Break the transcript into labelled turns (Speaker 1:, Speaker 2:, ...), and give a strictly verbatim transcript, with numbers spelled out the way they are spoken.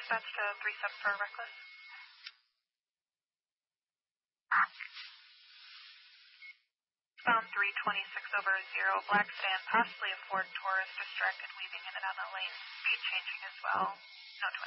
Speaker 1: dispatch to three seven for reckless. Bound three twenty-six over zero, black sedan, possibly a Ford Taurus, distracted, weaving in and out of the lane, speed changing as well. No